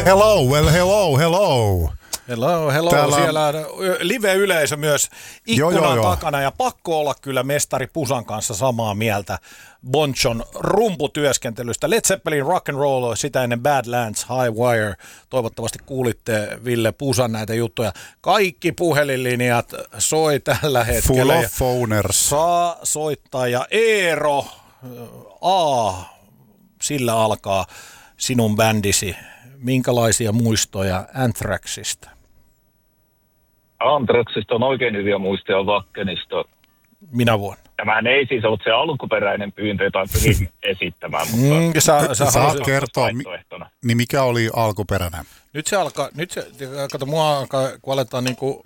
Hello, well hello. Hello. Täällä siellä on live-yleisö myös ikkunan takana ja pakko olla kyllä mestari Pusan kanssa samaa mieltä Bonchon rumputyöskentelystä. Led Zeppelin Rock and Roll, sitä ennen Badlands, High Wire. Toivottavasti kuulitte Ville Pusan näitä juttuja. Kaikki puhelinlinjat soi tällä hetkellä. Full of phoners. Saa soittaa ja Eero A, sillä alkaa sinun bändisi. Minkälaisia muistoja Anthraxista? Anthraxista on oikein hyviä muistoja Vakkenista. Minä vuonna? Tämähän ei siis ollut se alkuperäinen pyyntö, jota pyrin esittämään, mutta saat kertoa, niin mikä oli alkuperäinen? Nyt se alkaa, kato mua alkaa, kun aletaan niinku